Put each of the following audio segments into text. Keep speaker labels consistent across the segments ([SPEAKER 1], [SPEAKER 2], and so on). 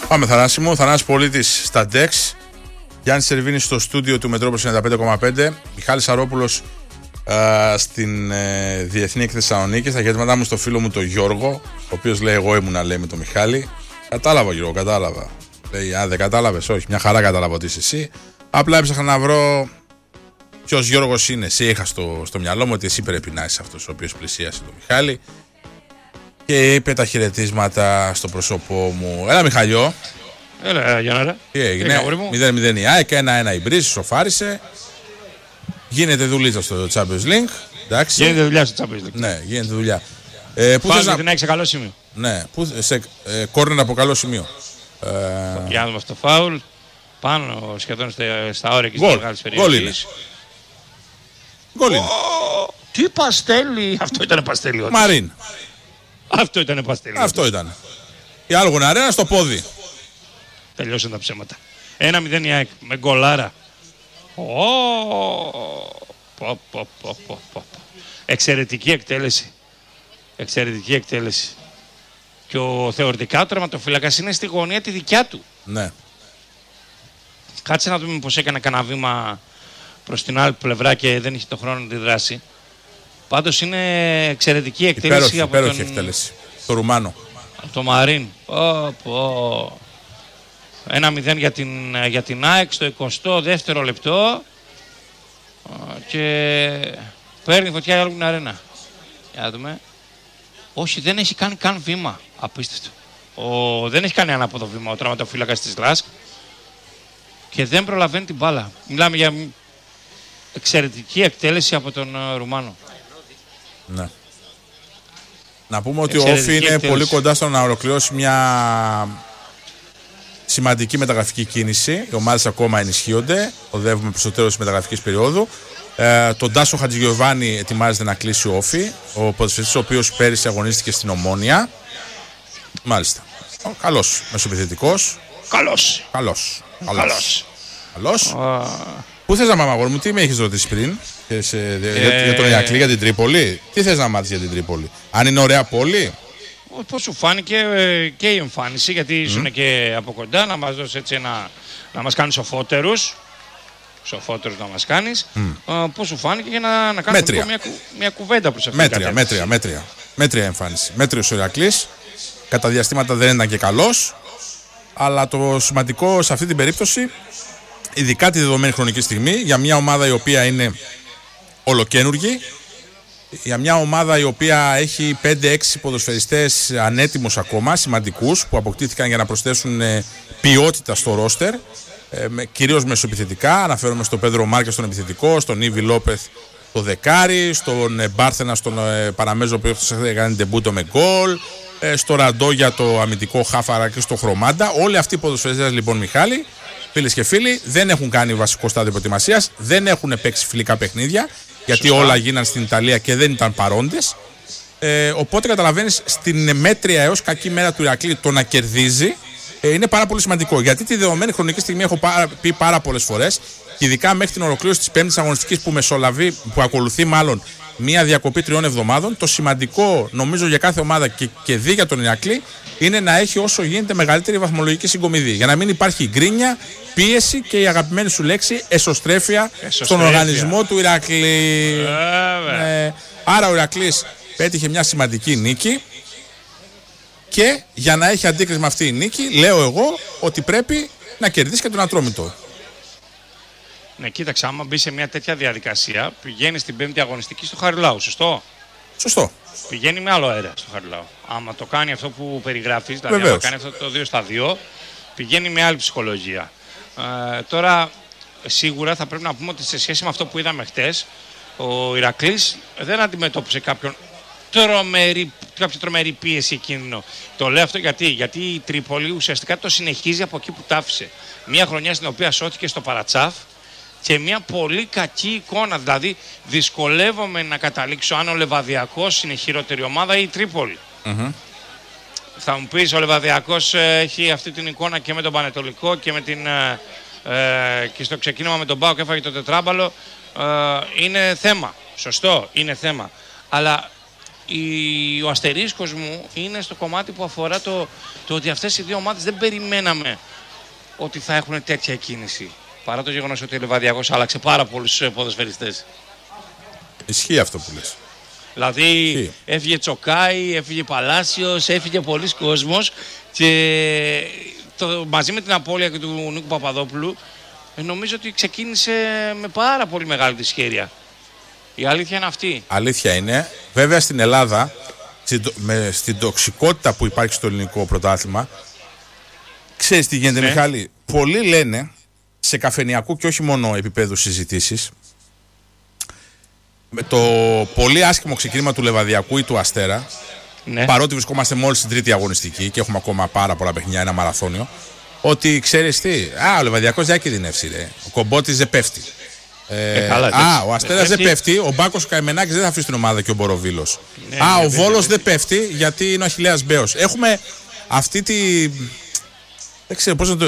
[SPEAKER 1] Πάμε Θανάση μου, Θανάσης Πολίτης στα DEX, Γιάννης Σερβίνης στο στούντιο του Μετρόπολης 95,5, Μιχάλης Σαρόπουλος στην Διεθνή Έκθεση Θεσσαλονίκης. Τα χαιρετήματά μου στο φίλο μου τον Γιώργο, ο οποίος λέει εγώ ήμουνα, λέει, με τον Μιχάλη. Κατάλαβα Γιώργο, κατάλαβα. Λέει, αν δεν κατάλαβες, όχι, μια χαρά κατάλαβα ότι είσαι εσύ. Απλά έψαχνα να βρω ποιος Γιώργος είναι. Εσύ είχα στο μυαλό μου ότι εσύ πρέπει να είσαι αυτός ο οποίος πλησίασε τον Μιχάλη. Και είπε τα χαιρετίσματα στο πρόσωπό μου. Έλα Μιχαλιό.
[SPEAKER 2] Έλα Γιάνναρα.
[SPEAKER 1] Τι έγινε? 0-0 η ΑΕΚ, 1-1 η Μπρίζη, σοφάρισε. Γίνεται δουλίτσα στο Champions League. Εντάξει.
[SPEAKER 2] Γίνεται δουλειά στο Champions League.
[SPEAKER 1] Ναι, γίνεται δουλειά.
[SPEAKER 2] Πού θες να την έχεις σε καλό σημείο.
[SPEAKER 1] Ναι, σε κόρνερ από καλό σημείο.
[SPEAKER 2] Για να δούμε αυτό το φάουλ. Πάνω σχεδόν στα όρια και στις μεγάλες περιοχές.
[SPEAKER 1] Γκολ είναι.
[SPEAKER 2] Τι παστέλι. Αυτό ήταν παστέλι.
[SPEAKER 1] Μαρίν.
[SPEAKER 2] Αυτό ήταν παστέλι.
[SPEAKER 1] Αυτό ήταν. Η Άλγον Αρένα στο πόδι.
[SPEAKER 2] Τελειώσαν τα ψέματα. 1-0 η ΑΕΚ με γκολάρα. Εξαιρετική εκτέλεση. Εξαιρετική εκτέλεση. Και ο θεωρητικά ο τερματοφύλακας είναι στη γωνία τη δικιά του.
[SPEAKER 1] Ναι.
[SPEAKER 2] Κάτσε να δούμε πως έκανε κανένα βήμα προς την άλλη πλευρά και δεν είχε το χρόνο να τη δράσει. Πάντως είναι εξαιρετική εκτέλεση.
[SPEAKER 1] Υπέροχη εκτέλεση. Το Ρουμάνο.
[SPEAKER 2] Από το Μαρίν. 1-0 για την ΑΕΚ στο 22ο λεπτό. Και παίρνει φωτιά η Άλγουν Αρένα. Για να δούμε. Όχι, δεν έχει κάνει καν βήμα. Απίστευτο. Δεν έχει κάνει ανάποδο βήμα ο τραυματοφύλακας της ΛΑΣΚ. Και δεν προλαβαίνει την μπάλα. Μιλάμε για εξαιρετική εκτέλεση από τον Ρουμάνο. Ναι.
[SPEAKER 1] Να πούμε ότι ο Όφη είναι εκτέλεση. Πολύ κοντά στο να ολοκληρώσει μια σημαντική μεταγραφική κίνηση. Οι ομάδες ακόμα ενισχύονται. Οδεύουμε προς το τέλος της μεταγραφικής περίοδου. Τον Τάσο Χατζηγιοβάνη ετοιμάζεται να κλείσει ο Όφη. Ο ποδοσφαιριστής ο οποίος πέρυσι αγωνίστηκε στην Ομόνια. Μάλιστα. Καλός μεσοεπιθετικός. Καλός. Πού θες να πάμε, αγόρι μου, τι με έχεις ρωτήσει πριν για τον Ηρακλή, για την Τρίπολη? Τι θες να μάθεις για την Τρίπολη? Αν είναι ωραία πόλη?
[SPEAKER 2] Πώς σου φάνηκε και η εμφάνιση, γιατί ήσουν και από κοντά, να μας δώσεις έτσι να μας κάνεις σοφότερους να μας κάνεις. Πώς σου φάνηκε για να κάνουμε μια κουβέντα προς αυτήν την κατεύθυνση.
[SPEAKER 1] Μέτρια εμφάνιση. Μέτριος ο Ηρακλής. Κατά διαστήματα δεν ήταν και καλός. Αλλά το σημαντικό σε αυτή την περίπτωση, ειδικά τη δεδομένη χρονική στιγμή, για μια ομάδα η οποία είναι ολοκαίνουργη, για μια ομάδα η οποία έχει 5-6 ποδοσφαιριστές ανέτοιμους ακόμα, σημαντικούς, που αποκτήθηκαν για να προσθέσουν ποιότητα στο ρόστερ, κυρίως μεσοεπιθετικά. Αναφέρομαι στον Πέδρο Μάρκες, στον επιθετικό, στον Ήβι Λόπεθ, το δεκάρι, στον Μπάρθενα, στον Παραμέζο, που έχει κάνει ντεμπούτο με γκολ, στο Ραντόγια, το αμυντικό Χάφαρα, και στο Χρωμάντα. Όλοι αυτοί οι ποδοσφαιριστές, λοιπόν, Μιχάλη, φίλες και φίλοι, δεν έχουν κάνει βασικό στάδιο προετοιμασίας, δεν έχουν παίξει φιλικά παιχνίδια, γιατί όλα γίναν στην Ιταλία και δεν ήταν παρόντες. Οπότε καταλαβαίνεις, στην μέτρια έως κακή μέρα του Ηρακλή το να κερδίζει είναι πάρα πολύ σημαντικό. Γιατί τη δεδομένη χρονική στιγμή έχω πει πάρα πολλές φορές, και ειδικά μέχρι την ολοκλήρωση της 5ης αγωνιστικής που ακολουθεί μάλλον μία διακοπή 3 εβδομάδων, το σημαντικό νομίζω για κάθε ομάδα και δι για τον Ηρακλή είναι να έχει όσο γίνεται μεγαλύτερη βαθμολογική συγκομιδή. Για να μην υπάρχει γκρίνια, πίεση και η αγαπημένη σου λέξη εσωστρέφεια στον οργανισμό του Ηρακλή. Άρα ο Ηρακλής πέτυχε μια σημαντική νίκη. Και για να έχει αντίκρισμα αυτή η νίκη, λέω εγώ ότι πρέπει να κερδίσει και τον Ατρόμητο.
[SPEAKER 2] Ναι, κοίταξε, άμα μπει σε μια τέτοια διαδικασία, πηγαίνει στην 5η αγωνιστική στο Χαριλάου, σωστό?
[SPEAKER 1] Σωστό.
[SPEAKER 2] Πηγαίνει με άλλο αέρα στο Χαριλάου. Άμα το κάνει αυτό που περιγράφεις, δηλαδή άμα κάνει αυτό το 2-2, πηγαίνει με άλλη ψυχολογία. Τώρα, σίγουρα θα πρέπει να πούμε ότι σε σχέση με αυτό που είδαμε χτες, ο Ηρακλής δεν αντιμετώπισε κάποια τρομερή πίεση ή κίνδυνο. Το λέω αυτό γιατί η Τρίπολη ουσιαστικά το συνεχίζει από εκεί που τα άφησε. Μια χρονιά στην οποία σώθηκε στο Παρατσάφ και μια πολύ κακή εικόνα. Δηλαδή, δυσκολεύομαι να καταλήξω αν ο Λεβαδιακός είναι χειρότερη ομάδα ή η Τρίπολη. Θα μου πεις, ο Λεβαδιακός έχει αυτή την εικόνα και με τον Πανετολικό και, και στο ξεκίνημα με τον ΠΑΟΚ έφαγε το τετράμπαλο. Είναι θέμα. Σωστό, είναι θέμα. Αλλά ο αστερίσκος μου είναι στο κομμάτι που αφορά το ότι αυτές οι δύο ομάδες δεν περιμέναμε ότι θα έχουν τέτοια κίνηση. Παρά το γεγονός ότι ο Λιβαδιάκος άλλαξε πάρα πολλούς ποδοσφαιριστές.
[SPEAKER 1] Ισχύει αυτό που λες.
[SPEAKER 2] Δηλαδή έφυγε Τσοκάη, έφυγε Παλάσιος, έφυγε πολλοί κόσμος και μαζί με την απώλεια και του Νίκου Παπαδόπουλου νομίζω ότι ξεκίνησε με πάρα πολύ μεγάλη δυσχέρεια. Η αλήθεια είναι αυτή.
[SPEAKER 1] Αλήθεια είναι. Βέβαια στην Ελλάδα, στην τοξικότητα που υπάρχει στο ελληνικό πρωτάθλημα, ξέρεις τι γίνεται, Μιχάλη? Πολλοί λένε σε καφενειακού και όχι μόνο επίπεδου συζητήσεις, με το πολύ άσχημο ξεκίνημα του Λεβαδιακού ή του Αστέρα, παρότι βρισκόμαστε μόλις στην τρίτη αγωνιστική και έχουμε ακόμα πάρα πολλά παιχνιά, ένα μαραθώνιο, ότι ξέρεις τι, ο Λεβαδιακός δεν κινδυνεύσει, ρε. Ο Κομπότης δεν πέφτει. Ο Αστέρας δεν πέφτει, ο Μπάκος ο Καημενάκης δεν θα αφήσει την ομάδα και ο Μποροβίλος. Ο Βόλος δεν πέφτει γιατί είναι ο Αχιλλέας Μπέος. Έχουμε αυτή τη... Δεν ξέρω πώς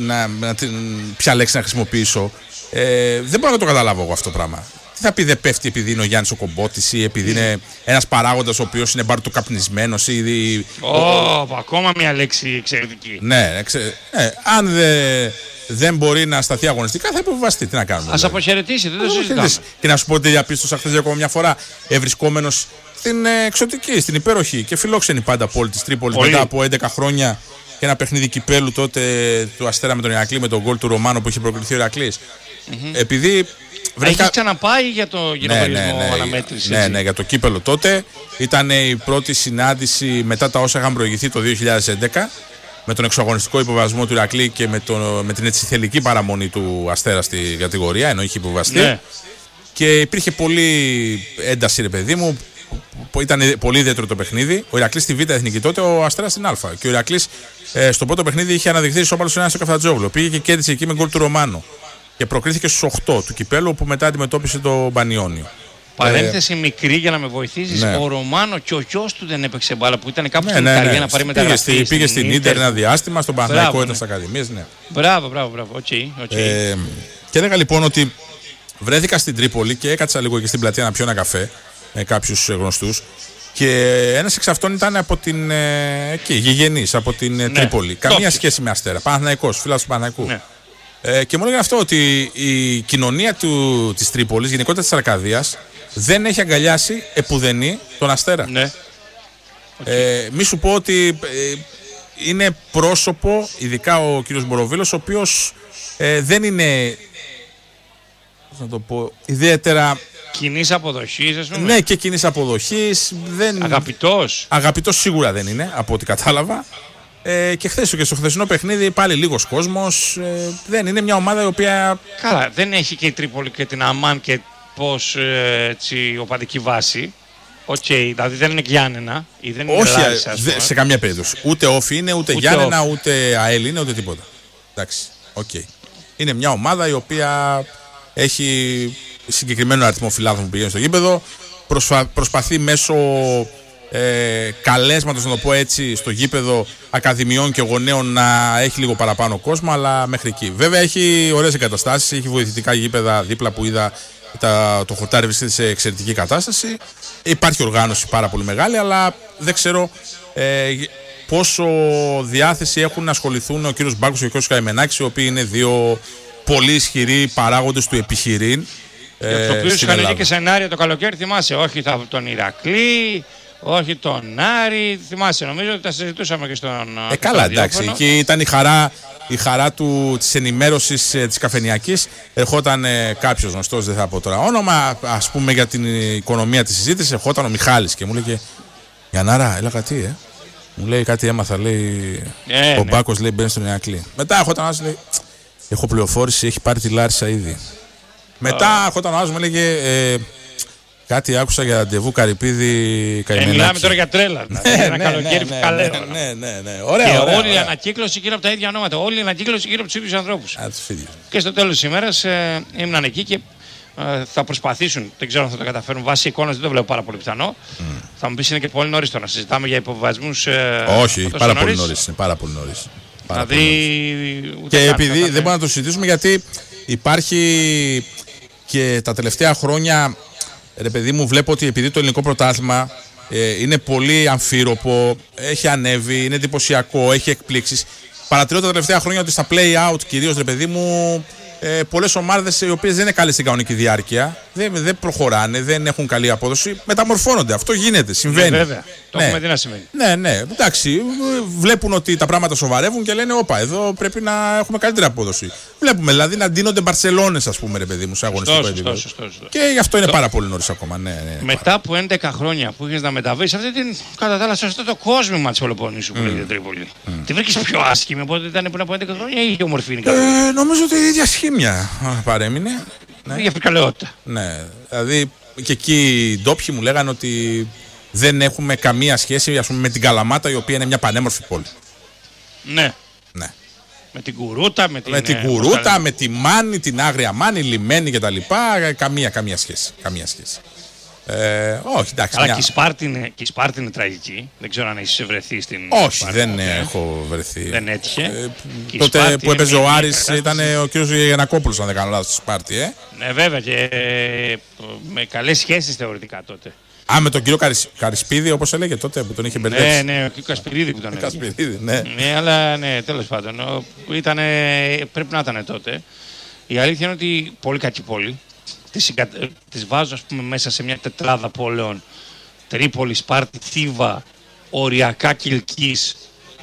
[SPEAKER 1] ποια λέξη να χρησιμοποιήσω. Δεν μπορώ να το καταλάβω εγώ αυτό το πράγμα. Τι θα πει δεν πέφτει επειδή είναι ο Γιάννης ο Κομπότης ή επειδή είναι ένας παράγοντας ο οποίος είναι μπαρτοκαπνισμένος ή...
[SPEAKER 2] Ακόμα μια λέξη εξαιρετική.
[SPEAKER 1] Ναι, αν δεν μπορεί να σταθεί αγωνιστικά θα υποβιβαστεί. Τι να κάνουμε.
[SPEAKER 2] Ας αποχαιρετήσει, δεν το συζητάμε.
[SPEAKER 1] Και να σου πω ότι διαπίστωσα χθες για ακόμα μια φορά, ευρισκόμενος στην εξωτική, στην υπέροχη και φιλόξενη πάντα πόλη της Τρίπολης μετά από 11 χρόνια και ένα παιχνίδι κυπέλου τότε του Αστέρα με τον Ηρακλή, με τον γκολ του Ρωμάνο που είχε προκληθεί ο Ηρακλής. Επειδή
[SPEAKER 2] Έχεις ξαναπάει για το γυροβολισμό αναμέτρηση?
[SPEAKER 1] Ναι, για το κύπελο τότε. Ήταν η πρώτη συνάντηση μετά τα όσα είχαν προηγηθεί το 2011 με τον εξωαγωνιστικό υποβασμό του Ηρακλή και με την έτσι θελική παραμονή του Αστέρα στη κατηγορία, ενώ είχε υποβαστεί. Ναι. Και υπήρχε πολύ ένταση, ρε παιδί μου. Ήταν πολύ ιδιαίτερο το παιχνίδι. Ο Ηρακλής στη Β' Εθνική τότε, ο Αστέρας στην Α. Και ο Ηρακλής στο πρώτο παιχνίδι είχε αναδειχθεί ισόπαλος στο Καφτατζόγλου. Πήγε και κέρδισε εκεί με γκολ του Ρωμάνο. Και προκρίθηκε στους 8 του κυπέλου, όπου μετά αντιμετώπισε το Μπανιόνιο.
[SPEAKER 2] Παρένθεση μικρή για να με βοηθήσεις. Ο Ρωμάνο και ο γιος του δεν έπαιξε μπάλα που ήταν κάπου στην Ιταλία να πάρει μεταγραφή.
[SPEAKER 1] Πήγε στην Ίντερ ένα διάστημα, στον Παναθηναϊκό ήταν στις Ακαδημίες.
[SPEAKER 2] Μπράβο.
[SPEAKER 1] Και έλεγα λοιπόν ότι βρέθηκα στην Τρίπολη και έκατσα λίγο και στην πλατεία να πιω ένα καφέ με κάποιους γνωστούς. Και ένας εξ αυτών ήταν από την γηγενής, από την Τρίπολη. Καμία σχέση με Αστέρα. Παναθηναϊκός, φίλος του Παναθηναϊκού. Και μου έλεγαν αυτό, ότι η κοινωνία της Τρίπολης, γενικότερα της Αρκαδίας, δεν έχει αγκαλιάσει επουδενή τον Αστέρα. Ναι. Μη σου πω ότι είναι πρόσωπο, ειδικά ο κύριος Μποροβίλος, ο οποίος δεν είναι, να το πω, ιδιαίτερα...
[SPEAKER 2] Κοινής αποδοχής, ας πούμε.
[SPEAKER 1] Ναι, και κοινής αποδοχής. Αγαπητός σίγουρα δεν είναι, από ό,τι κατάλαβα. Και χθες και στο χθεσινό παιχνίδι πάλι λίγος κόσμος. Δεν είναι μια ομάδα η οποία...
[SPEAKER 2] Καλά, δεν έχει και η Τρίπολη και την Αμάν και πως οπαδική βάση. Δηλαδή δεν είναι Γιάννενα ή δεν είναι Λάρισα.
[SPEAKER 1] Όχι, σε καμία περίπτωση. Ούτε Όφη είναι, ούτε Γιάννενα, ούτε ΑΕΛ είναι, ούτε τίποτα. Εντάξει, είναι μια ομάδα η οποία έχει συγκεκριμένο αριθμό φιλάθλων που πηγαίνει στο γήπεδο. Προσπαθεί μέσω καλέσματος, να το πω έτσι, στο γήπεδο ακαδημιών και γονέων να έχει λίγο παραπάνω κόσμο, αλλά μέχρι εκεί. Βέβαια έχει ωραίες εγκαταστάσεις, έχει βοηθητικά γήπεδα δίπλα που είδα. Το χορτάρι βρίσκεται σε εξαιρετική κατάσταση. Υπάρχει οργάνωση πάρα πολύ μεγάλη, αλλά δεν ξέρω πόσο διάθεση έχουν να ασχοληθούν ο κύριος Μπάκος και ο κύριος Καημενάκης, οι οποίοι είναι δύο πολύ ισχυροί παράγοντες του επιχειρήν.
[SPEAKER 2] Για το οποίο είχαν και σενάρια το καλοκαίρι, θυμάσαι, όχι τον Ηρακλή, όχι τον Άρη, θυμάσαι, νομίζω ότι τα συζητούσαμε και στον...
[SPEAKER 1] Καλά, εντάξει, εκεί ήταν η χαρά της ενημέρωσης της καφενειακής. Ερχόταν κάποιος γνωστός, δεν θα πω τώρα όνομα, ας πούμε για την οικονομία της συζήτησης, ερχόταν ο Μιχάλης και μου λέγε «Γιαννάρα, έλεγα τι, Μου λέει κάτι έμαθα, λέει, ο Μπάκος λέει μπαίνει στον Ηρακλή. Μετά ερχόταν ένας, λέει, έχω πληροφόρηση, έχει πάρει τη Λάρισα ήδη. Μετά ερχόταν ένας, μου έλεγε κάτι άκουσα για ραντεβού Καρυπίδη Καημενάκη.
[SPEAKER 2] Μιλάμε τώρα για τρέλα. Ένα καλοκαίρι που καλέω.
[SPEAKER 1] Ναι.
[SPEAKER 2] Και όλη η ανακύκλωση γύρω από τα ίδια ονόματα. Όλη η ανακύκλωση γύρω από τους ίδιους ανθρώπους. Και στο τέλος της ημέρας ήμουν εκεί και θα προσπαθήσουν. Δεν ξέρω αν θα το καταφέρουν. Βάσει εικόνας δεν το βλέπω πάρα πολύ πιθανό. Θα μου πεις είναι και πολύ νωρίς το να συζητάμε για υποβιβασμούς.
[SPEAKER 1] Όχι, πάρα πολύ νωρίς. Είναι πάρα πολύ νωρίς.
[SPEAKER 2] Και
[SPEAKER 1] επειδή δεν μπορούμε να το συζητήσουμε, γιατί υπάρχει και τα τελευταία χρόνια. Ρε παιδί μου, βλέπω ότι επειδή το ελληνικό πρωτάθλημα Είναι πολύ αμφίροπο, έχει ανέβει, είναι εντυπωσιακό, έχει εκπλήξεις. Παρατηρώ τα τελευταία χρόνια ότι στα play-out κυρίως, ρε παιδί μου, πολλές ομάδες οι οποίες δεν είναι καλές στην κανονική διάρκεια, δεν προχωράνε, δεν έχουν καλή απόδοση, μεταμορφώνονται. Αυτό γίνεται, συμβαίνει.
[SPEAKER 2] Βέβαια. Το έχουμε δει να συμβαίνει.
[SPEAKER 1] Ναι. Εντάξει, βλέπουν ότι τα πράγματα σοβαρεύουν και λένε: όπα, εδώ πρέπει να έχουμε καλύτερη απόδοση. Βλέπουμε δηλαδή να ντύνονται Μπαρσελόνες, ας πούμε, ρε παιδί μου, σε αγωνιστικό επίπεδο. Και γι' αυτό είναι πάρα πολύ νωρίς ακόμα. Ναι,
[SPEAKER 2] μετά από 11 χρόνια που είχες να μεταβείς αυτή την κατά τα άλλα σωστό το κόσμημα της Πελοποννήσου που λέγεται Τρίπολη. Τη βρήκες πιο άσχημη από ό,τι ήταν πριν από 11 χρόνια ή είχε ομορφήνει κάτι?
[SPEAKER 1] Νομίζω ότι η ίδια σχήμια παρέμεινε.
[SPEAKER 2] Η φρικαλαιότητα.
[SPEAKER 1] Ναι, δηλαδή και εκεί οι ντόπιοι μου λέγανε ότι δεν έχουμε καμία σχέση, ας πούμε, με την Καλαμάτα, η οποία είναι μια πανέμορφη πόλη.
[SPEAKER 2] Ναι. Με την Κουρούτα,
[SPEAKER 1] με τη Μάνη, την Άγρια Μάνη, Λιμένη κτλ. Καμία σχέση. Όχι, εντάξει.
[SPEAKER 2] Αλλά και η Σπάρτη είναι τραγική. Δεν ξέρω αν έχεις βρεθεί στην.
[SPEAKER 1] Όχι,
[SPEAKER 2] Σπάρτη,
[SPEAKER 1] δεν έχω βρεθεί.
[SPEAKER 2] Δεν έτυχε.
[SPEAKER 1] Τότε που έπαιζε ο Άρης ήταν ο κ. Γιαννακόπουλος, αν δεν κάνω λάθος, στη Σπάρτη.
[SPEAKER 2] Ναι, βέβαια, και με καλές σχέσεις θεωρητικά τότε.
[SPEAKER 1] Με τον κύριο Καρισπίδη, όπως έλεγε τότε, που τον είχε μπερδέψει.
[SPEAKER 2] Ναι, ο κύριο Κασπυρίδη που τον έλεγε.
[SPEAKER 1] Ναι,
[SPEAKER 2] αλλά ναι, τέλος πάντων. Πρέπει να ήταν τότε. Η αλήθεια είναι ότι πολύ κακή πόλη. Τις βάζω, ας πούμε, μέσα σε μια τετράδα πόλεων. Τρίπολη, Σπάρτη, Θήβα, οριακά Κιλκής,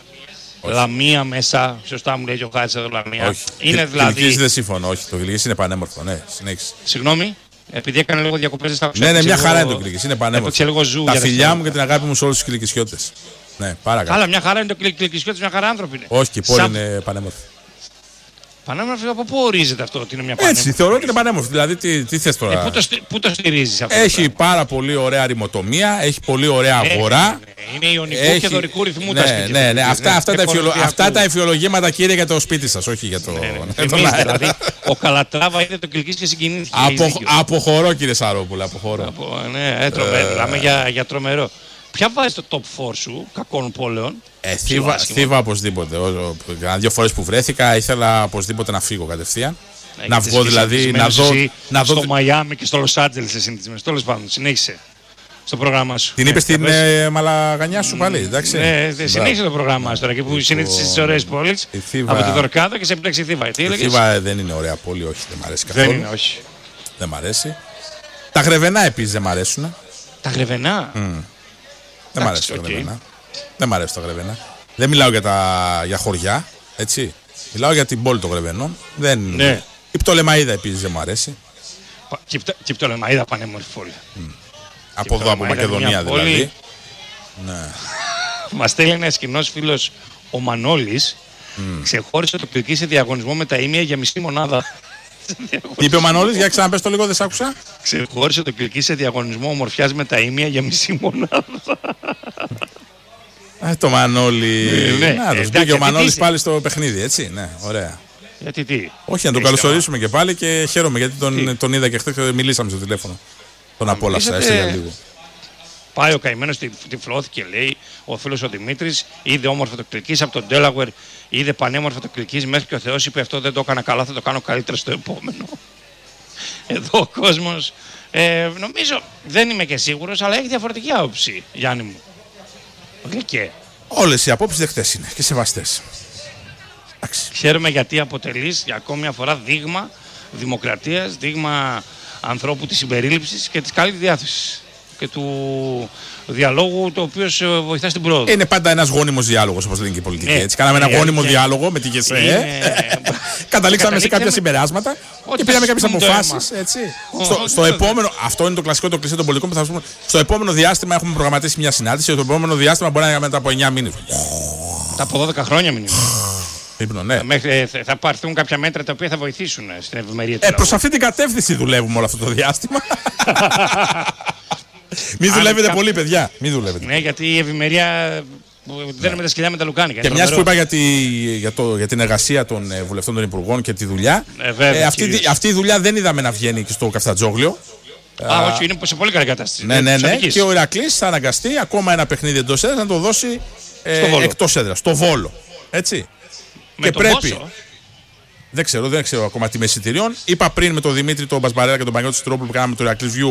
[SPEAKER 2] Λαμία μέσα. Σωστά μου λέει ο Χάρης εδώ, Λαμία.
[SPEAKER 1] Όχι.
[SPEAKER 2] Είναι δηλαδή.
[SPEAKER 1] Κιλκής δεν συμφωνώ, όχι. Το Κιλκής είναι πανέμορφο, ναι, συνέχισε.
[SPEAKER 2] Συγγνώμη, επειδή έκανε λίγο διακοπές στα
[SPEAKER 1] ψάρια. Ναι, μια χαρά είναι το Κιλκής, είναι πανέμορφο. Τα φιλιά μου και την αγάπη μου σε όλους τους Κιλκισιώτες. Ναι, παρακαλώ.
[SPEAKER 2] Αλλά μια χαρά είναι το Κιλκισιώτες, μια χαρά άνθρωποι είναι.
[SPEAKER 1] Όχι, και η πόλη είναι πανέμορφη.
[SPEAKER 2] Πανέμορφη, από πού ορίζεται αυτό ότι είναι μια πανέμορφη?
[SPEAKER 1] Έτσι, θεωρώ ότι είναι πανέμορφη. Δηλαδή, τι θες τώρα?
[SPEAKER 2] Πού το στηρίζεις αυτό?
[SPEAKER 1] Έχει πάρα πολύ ωραία ρημοτομία, έχει πολύ ωραία αγορά.
[SPEAKER 2] Είναι ιονικού και δωρικού ρυθμού τα σπίτια.
[SPEAKER 1] Ναι. Αυτά τα εφιολογήματα, κύριε, για το σπίτι σας, όχι για το.
[SPEAKER 2] Δηλαδή, ο Καλατράβα είδε το Κιλκής και συγκινήθηκε.
[SPEAKER 1] Αποχωρώ, κύριε Σαρόπουλα, αποχωρώ.
[SPEAKER 2] Ναι, μιλάμε για τρομερό. Ποια βάζει το top 4 σου κακών πόλεων?
[SPEAKER 1] Θήβα οπωσδήποτε. Δύο φορές που βρέθηκα ήθελα οπωσδήποτε να φύγω κατευθείαν. Να βγω δηλαδή.
[SPEAKER 2] Να δω. Στο Μαϊάμι και στο Λος Άντζελες σε συνηθισμένος. Τέλος πάντων, συνέχισε στο πρόγραμμά σου.
[SPEAKER 1] Την είπες στην μαλαγανιά σου πάλι, εντάξει.
[SPEAKER 2] Ναι, συνέχισε το πρόγραμμά σου τώρα και που συνήθισες στις ωραίες πόλεις. Από τη Δορκάδα και σε επιλέξει η Θήβα.
[SPEAKER 1] Η Θήβα δεν είναι ωραία πόλη, όχι, δεν μ' αρέσει καθόλου.
[SPEAKER 2] Δεν είναι, όχι.
[SPEAKER 1] Δεν μ' αρέσει. Τα Γρεβενά επίσης δεν μ' αρέσουν.
[SPEAKER 2] Τα Γρεβενά.
[SPEAKER 1] Δεν μ' αρέσει το Γρεβενά. Δεν μ' αρέσει το Γρεβενά. Δεν μιλάω για χωριά, έτσι. Μιλάω για την πόλη των Γρεβενών.
[SPEAKER 2] Ναι.
[SPEAKER 1] Η Πτολεμαΐδα επίσης δεν μου αρέσει.
[SPEAKER 2] Και η Πτολεμαΐδα πανέμορφη πόλη.
[SPEAKER 1] Από εδώ, από Μακεδονία δηλαδή. Ναι.
[SPEAKER 2] Μας στέλνει ένας κοινός φίλος, ο Μανώλης, ξεχώρισε το Κιλκή σε διαγωνισμό με τα ήμια για μισή μονάδα.
[SPEAKER 1] Τι είπε ο Μανώλης, για ξαναπες το λίγο, δεν σ' άκουσα.
[SPEAKER 2] Ξεχώρισε το Κιλκή σε διαγωνισμό ομορφιάς με τα ήμια για μισή μονάδα.
[SPEAKER 1] Το Μανώλη.
[SPEAKER 2] Ναι,
[SPEAKER 1] μπήκε ο Μανώλης πάλι στο παιχνίδι, έτσι. Ναι, ωραία.
[SPEAKER 2] Γιατί τι?
[SPEAKER 1] Όχι, να τον καλωσορίσουμε και πάλι και χαίρομαι γιατί τον είδα και χθες, μιλήσαμε στο τηλέφωνο. Τον απόλαυσα, έστειλα λίγο.
[SPEAKER 2] Πάει ο καημένος, τυφλώθηκε, λέει ο φίλος ο Δημήτρης. Είδε όμορφο το Κιλκής από τον Delaware. Είδε πανέμορφο το Κιλκής μέχρι και ο Θεός είπε: αυτό δεν το έκανα καλά, θα το κάνω καλύτερα στο επόμενο. Εδώ ο κόσμος, νομίζω, δεν είμαι και σίγουρος, αλλά έχει διαφορετική άποψη, Γιάννη μου. Και.
[SPEAKER 1] Όλες οι απόψεις δεκτές είναι και σεβαστές.
[SPEAKER 2] Χαίρομαι γιατί αποτελείς για ακόμη μια φορά δείγμα δημοκρατίας, δείγμα ανθρώπου της συμπερίληψης και της καλής διάθεσης και του διαλόγου, το οποίο σε βοηθά στην πρόοδο. Είναι
[SPEAKER 1] πάντα ένας γόνιμος διάλογος, όπως λένε και οι πολιτικοί. Έτσι. Κάναμε ένα γόνιμο διάλογο με τη ΓΕΣΕ. Καταλήξαμε σε κάποια συμπεράσματα και πήραμε κάποιες αποφάσεις. Στο επόμενο, αυτό είναι το κλασικό, το κλεισέ των πολιτικών που θα πούμε. Στο επόμενο διάστημα έχουμε προγραμματίσει μια συνάντηση. Το επόμενο διάστημα μπορεί να είναι μετά από 9 μήνες.
[SPEAKER 2] Τα από 12 χρόνια μήνυμα.
[SPEAKER 1] Ναι.
[SPEAKER 2] Θα πάρθουν κάποια μέτρα τα οποία θα βοηθήσουν στην ευημερία του λαού.
[SPEAKER 1] Προς αυτή την κατεύθυνση δουλεύουμε όλο αυτό το διάστημα. Μην δουλεύετε πολύ, παιδιά. Μην δουλεύετε.
[SPEAKER 2] Ναι, γιατί η ευημερία δεν είναι με τα σκυλιά με τα λουκάνικα.
[SPEAKER 1] Και μιας που είπα για την εργασία των βουλευτών των υπουργών και τη δουλειά. Αυτή η δουλειά δεν είδαμε να βγαίνει και στο Καφτατζόγλιο.
[SPEAKER 2] Όχι, είναι σε πολύ καλή κατάσταση.
[SPEAKER 1] Ναι. Και ο Ηρακλής θα αναγκαστεί ακόμα ένα παιχνίδι εντός έδρας να το δώσει εκτός έδρας. Στο Βόλο. Έτσι.
[SPEAKER 2] Και πρέπει.
[SPEAKER 1] Δεν ξέρω ακόμα τη μεσητηριών. Είπα πριν με τον Δημήτρη τον Μπασμπαρέλα και τον Παναγιώτη Στρόπουλο που κάναμε το Ηρακλής View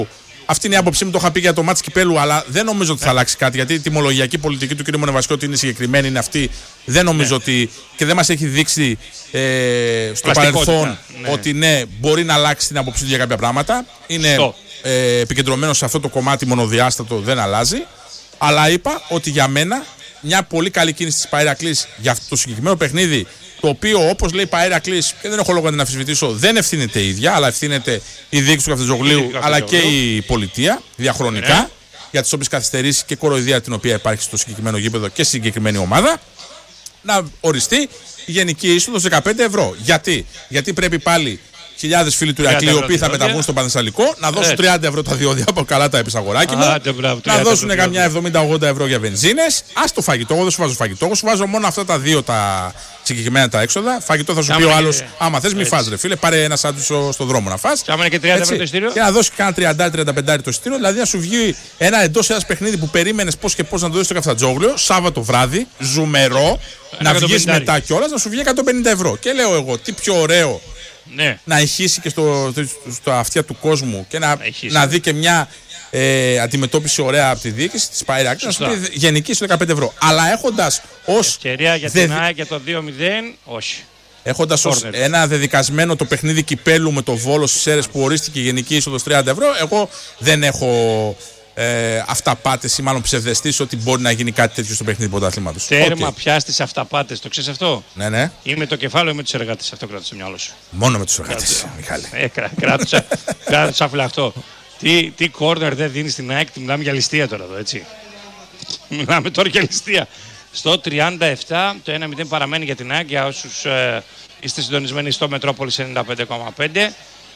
[SPEAKER 1] Αυτή είναι η άποψή μου, το είχα πει για το μάτς κυπέλου, αλλά δεν νομίζω ότι θα αλλάξει κάτι. Γιατί η τιμολογιακή πολιτική του κ. Μονεβασιώτη είναι συγκεκριμένη, είναι αυτή. Δεν νομίζω ότι. Και δεν μας έχει δείξει στο παρελθόν ότι ναι, μπορεί να αλλάξει την άποψή του για κάποια πράγματα. Είναι επικεντρωμένο σε αυτό το κομμάτι μονοδιάστατο, δεν αλλάζει. Αλλά είπα ότι για μένα μια πολύ καλή κίνηση της Παΐρακλης για αυτό το συγκεκριμένο παιχνίδι, το οποίο όπως λέει η Παΐρακλης, και δεν έχω λόγο να την αμφισβητήσω, δεν ευθύνεται η ίδια, αλλά ευθύνεται η διοίκηση του Καφτατζογλίου αλλά και η πολιτεία διαχρονικά για τις όποιες καθυστερήσεις και κοροϊδία την οποία υπάρχει στο συγκεκριμένο γήπεδο και στη συγκεκριμένη ομάδα. Να οριστεί η γενική είσοδος 15 ευρώ. Γιατί πρέπει πάλι χιλιάδες φίλοι του Ηρακλείου, οι οποίοι θα μεταβούν στο Πανθεσσαλικό, να δώσουν 30 ευρώ τα διόδια από καλά τα επισαγοράκι μου, να δώσουν καμιά 70-80 ευρώ για βενζίνες. Ας το φαγητό, εγώ δεν σου βάζω φαγητό. Εγώ σου βάζω μόνο αυτά τα δύο τα συγκεκριμένα τα έξοδα. Φαγητό θα σου πει ο άλλος, άμα θες, μη φας, ρε φίλε, πάρε ένα σάντουιτς στο δρόμο να φας.
[SPEAKER 2] Και άμα είναι και 30 ευρώ το εισιτήριο.
[SPEAKER 1] Και να δώσει κάνα 30-35 το εισιτήριο, δηλαδή να σου βγει ένα εντός ένας παιχνίδι που περίμενες πώς και πώς να το δώσεις στο Καφτατζόγλιο, Σάββατο βράδυ, ζουμερό, να βγεις μετά κιόλας, να σου βγει 150 ευρώ. Και λέω εγώ, τι πιο ωραίο. Ναι. Να ηχήσει και στα αυτιά του κόσμου και να δει και μια αντιμετώπιση ωραία από τη διοίκηση της Παΐρακλης, να σου πει γενική στο 15 ευρώ. Αλλά έχοντας ως
[SPEAKER 2] ευκαιρία για την ΑΕΚ για το 2-0, όχι.
[SPEAKER 1] Έχοντας ως ένα δεδικασμένο το παιχνίδι κυπέλου με το Βόλο στις Σέρρες που ορίστηκε γενική είσοδος 30 ευρώ, εγώ δεν έχω αυταπάτες ή μάλλον ψευδεστήσεις ότι μπορεί να γίνει κάτι τέτοιο στο παιχνίδι πρωταθλήματος.
[SPEAKER 2] Τέρμα πια στις αυταπάτες, το ξέρεις αυτό?
[SPEAKER 1] Ναι.
[SPEAKER 2] Ή με το κεφάλαιο ή με τους εργάτες, αυτό κράτησε στο μυαλό σου.
[SPEAKER 1] Μόνο με τους εργάτες, Μιχάλη.
[SPEAKER 2] Κράτουσα φίλε αυτό. Τι κόρνερ δεν δίνει στην ΑΕΚ, μιλάμε για ληστεία τώρα εδώ, έτσι. Μιλάμε τώρα για ληστεία. Στο 37 το 1-0 παραμένει για την ΑΕΚ, για όσους είστε συντονισμένοι στο Μετρόπολης 95,5.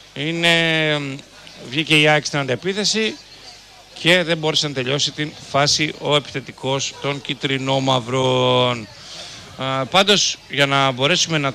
[SPEAKER 2] Βγήκε η ΑΕΚ στην αντεπίθεση και δεν μπόρεσε να τελειώσει την φάση ο επιθετικός των κυτρινόμαυρων. Πάντως, για να μπορέσουμε να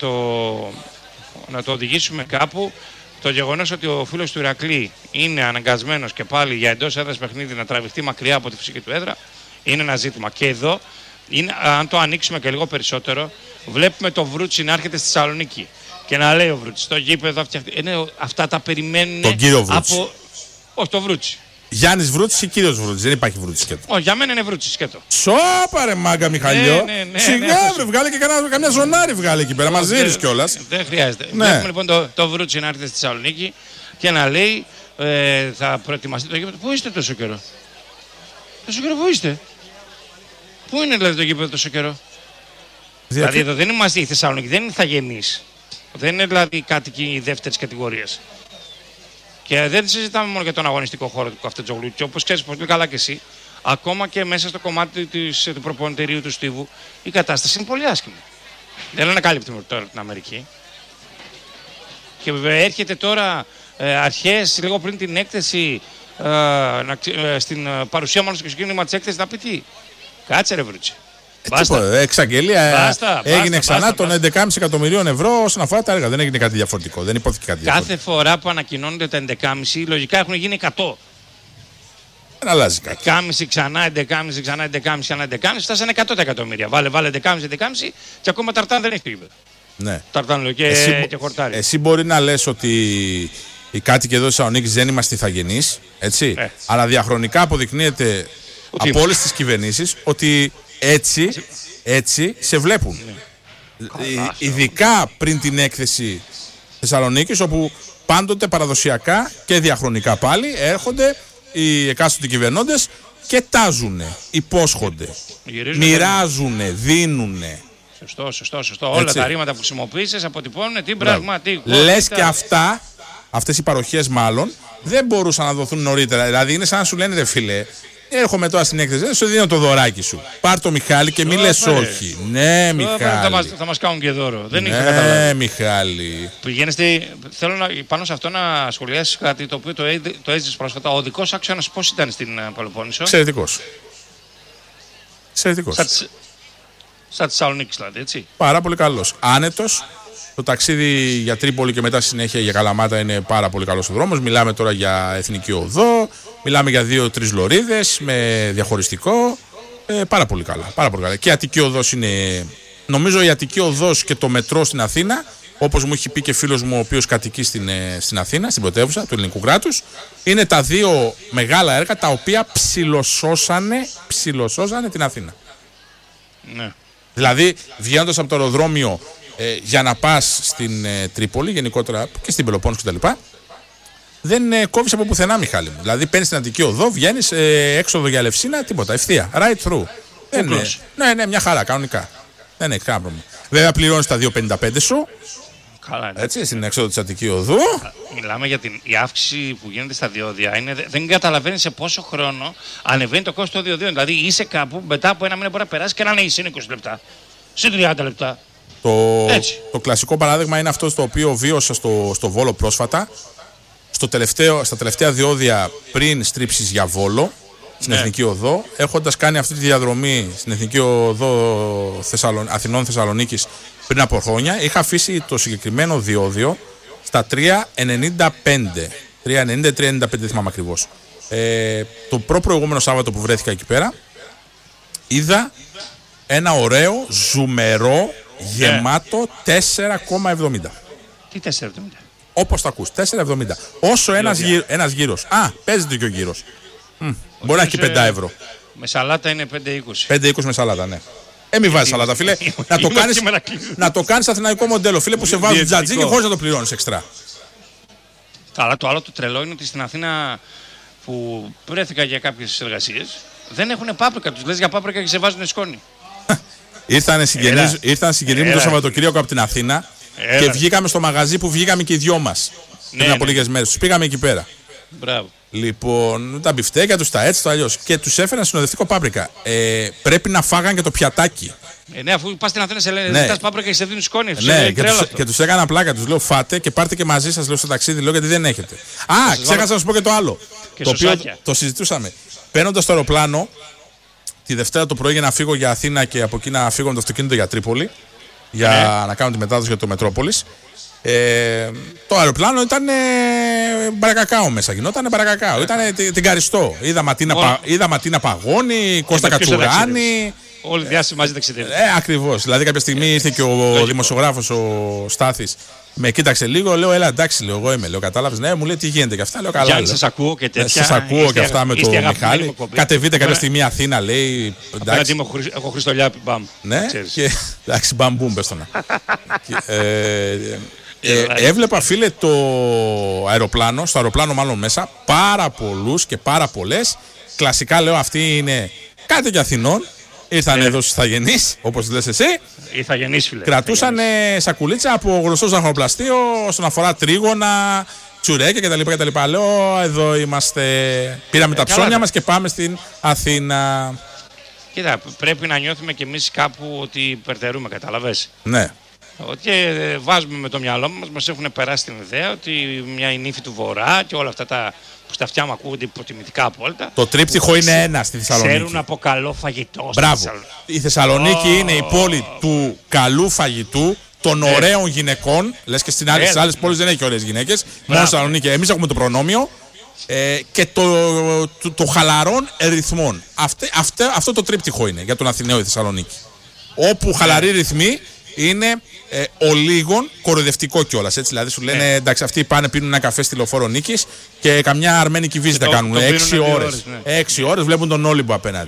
[SPEAKER 2] το οδηγήσουμε κάπου, το γεγονός ότι ο φίλος του Ηρακλή είναι αναγκασμένος και πάλι για εντός έδρας παιχνίδι να τραβηχτεί μακριά από τη φυσική του έδρα είναι ένα ζήτημα. Και εδώ, αν το ανοίξουμε και λίγο περισσότερο, βλέπουμε το Βρούτσι να έρχεται στη Θεσσαλονίκη και να λέει ο Βρούτσι στο γήπεδο αυτά τα περιμένουν.
[SPEAKER 1] Τον κύριο Βρούτσι.
[SPEAKER 2] Όχι, το Βρούτσι.
[SPEAKER 1] Γιάννης Βρούτσης ή κύριος Βρούτσης, δεν υπάρχει Βρούτσης σκέτο.
[SPEAKER 2] Όχι, για μένα είναι Βρούτσης σκέτο.
[SPEAKER 1] Σώπα ρε μάγκα Μιχαλιό. Σιγά βρε, βγάλε και καμιά ζωνάρι βγάλε εκεί πέρα, μαζί ήρθες κιόλας.
[SPEAKER 2] Δεν χρειάζεται. Βλέπουμε λοιπόν το Βρούτσι να έρθει στη Θεσσαλονίκη και να λέει θα προετοιμαστεί το γήπεδο. Πού είστε τόσο καιρό? Τόσο καιρό πού είστε? Πού είναι δηλαδή το γήπεδο τόσο καιρό? Δηλαδή εδώ δεν είμαστε η Θεσσαλονίκη, δεν είναι ηθαγενείς. Δεν είναι δηλαδή κάτοικοι δεύτερης κατηγορίας. Και δεν συζητάμε μόνο για τον αγωνιστικό χώρο του Καφτατζογλίου. Και όπως ξέρεις πολύ καλά και εσύ, ακόμα και μέσα στο κομμάτι του προπονητηρίου του Στίβου, η κατάσταση είναι πολύ άσχημη. Δεν είναι ανακάλυπτη τώρα την Αμερική. Και έρχεται τώρα αρχές, λίγο πριν την έκθεση, στην παρουσία μάλλον στο ξεκίνημα της έκθεσης, να πει τι. Κάτσε ρε Βρούτσι.
[SPEAKER 1] Εξαγγελία έγινε ξανά των 11,5 εκατομμυρίων ευρώ όσον αφορά τα έργα. Δεν έγινε κάτι διαφορετικό. Δεν υπόθηκε κάτι διαφορετικό.
[SPEAKER 2] Κάθε φορά που ανακοινώνονται τα 11,5 λογικά έχουν γίνει 100.
[SPEAKER 1] Δεν αλλάζει κάτι.
[SPEAKER 2] 11,5 ξανά, 11,5 ξανά, 11,5 ξανά, 11,5 φτάσανε 100 εκατομμύρια. Βάλε 11,5 και ακόμα Ταρτάν δεν έχει το γήπεδο.
[SPEAKER 1] Ναι.
[SPEAKER 2] Ταρτάν λέω και χορτάρι.
[SPEAKER 1] Εσύ μπορεί να λες ότι οι κάτοικοι εδώ της Θεσσαλονίκης δεν είμαστε ηθαγενείς, έτσι. Αλλά διαχρονικά αποδεικνύεται από όλες τις κυβερνήσεις ότι έτσι σε βλέπουν. Ειδικά πριν την έκθεση Θεσσαλονίκης, όπου πάντοτε παραδοσιακά και διαχρονικά πάλι έρχονται οι εκάστοτε κυβερνώντες και τάζουνε, υπόσχονται, μοιράζουνε, δίνουνε.
[SPEAKER 2] Σωστό. Όλα τα ρήματα που χρησιμοποίησες αποτυπώνουν την πραγματικότητα.
[SPEAKER 1] Λες και αυτές οι παροχές μάλλον δεν μπορούσαν να δοθούν νωρίτερα. Δηλαδή είναι σαν να σου λένε ρε φίλε, έρχομαι τώρα στην έκθεση, σου δίνω το δωράκι σου. Πάρ' το Μιχάλη και μη λες όχι. Ναι, Μιχάλη.
[SPEAKER 2] Θα μας κάνουν και δώρο. Δεν
[SPEAKER 1] είναι καταλάβει. Ναι, Μιχάλη.
[SPEAKER 2] Θέλω πάνω σε αυτό να σχολιάσεις κάτι το οποίο το έζησες πρόσφατα. Ο οδικός άξονας πώς ήταν στην Πελοπόννησο?
[SPEAKER 1] Εξαιρετικός.
[SPEAKER 2] Σαν Θεσσαλονίκη δηλαδή, έτσι.
[SPEAKER 1] Πάρα πολύ καλός. Άνετος. Το ταξίδι για Τρίπολη και μετά συνέχεια για Καλαμάτα είναι πάρα πολύ καλός ο δρόμος. Μιλάμε τώρα για εθνική οδό. Μιλάμε για 2-3 λωρίδες με διαχωριστικό. Πάρα πολύ καλά. Και η Αττική οδός είναι. Νομίζω η Αττική οδός και το μετρό στην Αθήνα όπως μου έχει πει και φίλος μου ο οποίος κατοικεί στην Αθήνα, στην πρωτεύουσα του ελληνικού κράτους, είναι τα δύο μεγάλα έργα τα οποία ψιλοσώσανε την Αθήνα.
[SPEAKER 2] Ναι.
[SPEAKER 1] Δηλαδή, βγαίνοντας από το αεροδρόμιο για να πας στην Τρίπολη, γενικότερα και στην Πελοπόννησο κτλ., δεν κόβεις από πουθενά, Μιχάλη μου. Δηλαδή, παίρνεις την Αττική Οδό, βγαίνεις έξοδο για Ελευσίνα, τίποτα. Ευθεία. Right through. Ναι, μια χαρά, κανονικά. Δεν έχει κανένα πρόβλημα. Βέβαια, πληρώνεις τα 2,55 σου.
[SPEAKER 2] Καλά,
[SPEAKER 1] έτσι, στην έξοδο της Αττική Οδού.
[SPEAKER 2] Μιλάμε για η αύξηση που γίνεται στα διόδια. Δεν καταλαβαίνεις σε πόσο χρόνο ανεβαίνει το κόστος των διοδίων. Δηλαδή, είσαι κάπου, μετά από ένα μήνα μπορεί να περάσει και να είναι 20 λεπτά. Σε 30 λεπτά.
[SPEAKER 1] Το κλασικό παράδειγμα είναι αυτό το οποίο βίωσα στο Βόλο πρόσφατα. Στα τελευταία διόδια πριν στρίψεις για Βόλο, στην Εθνική Οδό, έχοντας κάνει αυτή τη διαδρομή στην Εθνική Οδό Αθηνών-Θεσσαλονίκης πριν από χρόνια, είχα αφήσει το συγκεκριμένο διόδιο στα 3,95. 3,90-3,95, δεν θυμάμαι ακριβώς. Το προηγούμενο Σάββατο που βρέθηκα εκεί πέρα, είδα ένα ωραίο, ζουμερό, γεμάτο 4,70.
[SPEAKER 2] Τι 4,70?
[SPEAKER 1] Όπως το ακούς, 4,70. Όσο ένας γύρος. Παίζεται και ο γύρος. Μπορεί να έχει 5 ευρώ.
[SPEAKER 2] Με σαλάτα είναι 5,20.
[SPEAKER 1] 5,20 με σαλάτα, ναι. Μην βάζεις σαλάτα, φίλε. Να το κάνεις αθηναϊκό μοντέλο, φίλε, που σε βάζουν τζατζίκι χωρίς να το πληρώνεις εξτρά.
[SPEAKER 2] Καλά, το άλλο το τρελό είναι ότι στην Αθήνα που βρέθηκα για κάποιες εργασίες δεν έχουν πάπρικα. Τους λες για πάπρικα και σε βάζουν σκόνη.
[SPEAKER 1] Ήρθαν συγγενείς μου το Σαββατοκύριακο από την Αθήνα και βγήκαμε στο μαγαζί που βγήκαμε και οι δυο μας πριν από λίγες μέρες. Τους πήγαμε εκεί πέρα.
[SPEAKER 2] Μπράβο.
[SPEAKER 1] Λοιπόν, τα μπιφτέκια τους, τα έτσι, το αλλιώς. Και τους έφεραν συνοδευτικό πάπρικα. Πρέπει να φάγαν και το πιατάκι.
[SPEAKER 2] Ναι, αφού πας στην Αθήνα σε λένε ζητάς πάπρικα και σε δίνουν σκόνη.
[SPEAKER 1] Ναι, και τους έκανα πλάκα. Τους λέω φάτε και πάρτε και μαζί σας, λέω, στο ταξίδι, λέω, γιατί δεν έχετε. Ξέχασα να σου πω και το άλλο. Το οποίο το συζητούσαμε. Παίρνοντας το αεροπλάνο, τη Δευτέρα το πρωί για να φύγω για Αθήνα και από εκεί να φύγω με το αυτοκίνητο για Τρίπολη, για να κάνω τη μετάδοση για το Μετρόπολης. Το αεροπλάνο ήταν μπαρακακάο μέσα, γινόταν μπαρακακάο. Ήταν την Καριστό. Είδα Ματίνα Παγώνη, Κώστα Κατσουράνη.
[SPEAKER 2] Όλοι διάσημοι μαζί ταξιδεύουν.
[SPEAKER 1] Ακριβώς. Δηλαδή κάποια στιγμή ήρθε και ο δημοσιογράφος ο Στάθης. Με κοίταξε λίγο, λέω, έλα εντάξει, λέω, εγώ είμαι. Λέω, κατάλαβες, ναι, μου λέει τι γίνεται και αυτά. Λέω, καλά.
[SPEAKER 2] Γιάννη, σας ακούω και τέτοια.
[SPEAKER 1] Σας ακούω και αυτά με τον Μιχάλη. Κατεβείτε κάποια στιγμή Αθήνα, λέει.
[SPEAKER 2] Απέναντι μου έχω Χριστολιάπη, μπαμ.
[SPEAKER 1] Ναι, και εντάξει, μπαμ μπουμ, πες το να. Έβλεπα, φίλε, το αεροπλάνο, στο αεροπλάνο μάλλον μέσα, πάρα πολλούς και πάρα πολλές. Κλασικά, λέω, αυτοί είναι κάτι για Αθηνών. Ήρθαν εδώ στους Ιθαγενείς, όπως λες εσύ.
[SPEAKER 2] Ιθαγενείς, φίλε.
[SPEAKER 1] Κρατούσαν σακουλίτσα από γνωστό ζαχαροπλαστείο όσον αφορά τρίγωνα, τσουρέκια κτλ. Λέω, εδώ είμαστε. Πήραμε τα ψώνια μας και πάμε στην Αθήνα.
[SPEAKER 2] Κοίτα, πρέπει να νιώθουμε κι εμείς κάπου ότι υπερτερούμε, καταλαβες.
[SPEAKER 1] Ναι.
[SPEAKER 2] Και βάζουμε με το μυαλό μας έχουν περάσει την ιδέα ότι μια η νύφη του Βορρά και όλα αυτά τα που στα αυτιά μου ακούγονται υποτιμητικά απόλυτα.
[SPEAKER 1] Το τρίπτυχο είναι ένα στη Θεσσαλονίκη.
[SPEAKER 2] Ξέρουν από καλό φαγητό.
[SPEAKER 1] Μπράβο. Η Θεσσαλονίκη είναι η πόλη του καλού φαγητού, των ωραίων γυναικών. Λες και στις άλλες πόλεις δεν έχει ωραίες γυναίκες. Μόνο στη Θεσσαλονίκη. Εμείς έχουμε το προνόμιο. Και το χαλαρών ρυθμών. Αυτό το τρίπτυχο είναι για τον Αθηναίο η Θεσσαλονίκη. Όπου χαλαροί ρυθμοί είναι ο λίγων κοροϊδευτικό κιόλας. Δηλαδή σου λένε εντάξει, αυτοί πάνε πίνουν ένα καφέ στη Λεωφόρο Νίκης και καμιά αρμένικη βίζα κάνουν. 6 ώρες. 6 ώρες βλέπουν τον Όλυμπο απέναντι.